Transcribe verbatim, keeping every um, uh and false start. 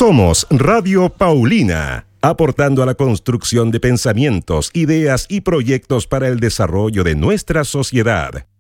Somos Radio Paulina, aportando a la construcción de pensamientos, ideas y proyectos para el desarrollo de nuestra sociedad.